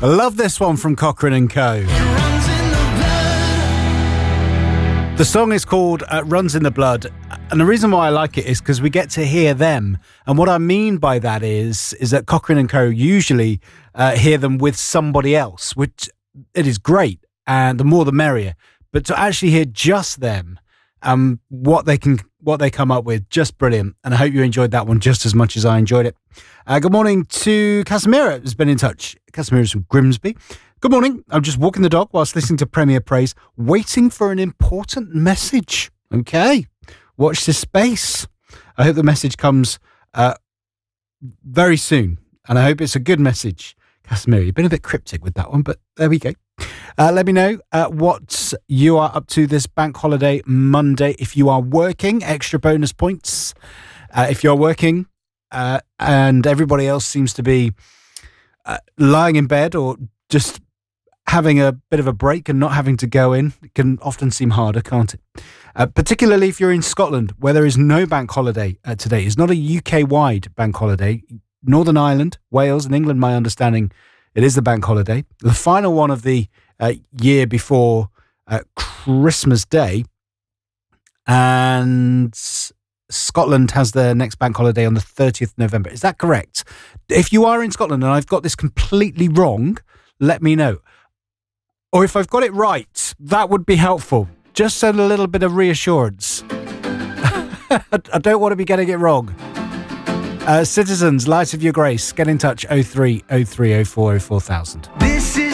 I love this one from Cochrane and Co. The song is called Runs in the Blood, and the reason why I like it is because we get to hear them, and what I mean by that is that Cochrane and Co. usually hear them with somebody else, which it is great, and the more the merrier, but to actually hear just them, what they come up with, just brilliant, and I hope you enjoyed that one just as much as I enjoyed it. Good morning to Casimira, who's been in touch. Casimira's from Grimsby. Good morning. I'm just walking the dog whilst listening to Premier Praise, waiting for an important message. Okay. Watch this space. I hope the message comes very soon, and I hope it's a good message. Casimir, you've been a bit cryptic with that one, but there we go. Let me know what you are up to this bank holiday Monday. If you are working, extra bonus points. If you're working and everybody else seems to be lying in bed or just having a bit of a break and not having to go in, it can often seem harder, can't it? Particularly if you're in Scotland, where there is no bank holiday today. It's not a UK-wide bank holiday. Northern Ireland, Wales and England, my understanding, it is the bank holiday. The final one of the year before Christmas Day. And Scotland has their next bank holiday on the 30th of November. Is that correct? If you are in Scotland and I've got this completely wrong, let me know. Or if I've got it right, that would be helpful. Just a little bit of reassurance. I don't want to be getting it wrong. Citizens, Light of Your Grace, get in touch 03 03 04 4000. This is